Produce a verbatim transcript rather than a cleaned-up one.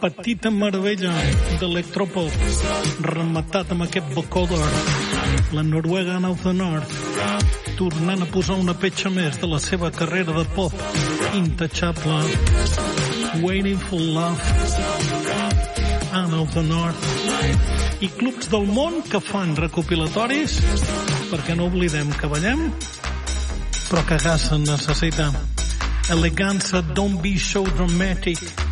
petita meravella d'electropop, rematat amb aquest vocoder, la Noruega Out the North, tornant a posar una petja més de la seva carrera de pop intachable, Waiting for Love, Out of the North, i clubs del món que fan recopilatoris, perquè no oblidem que ballem, però que gas se'n necessita. Eleganza, Don't Be So Dramatic,